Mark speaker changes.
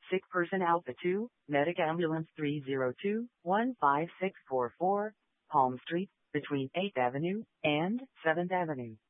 Speaker 1: Sick person Alpha 2, Medic Ambulance 302-15644, Palm Street, between 8th Avenue and 7th Avenue.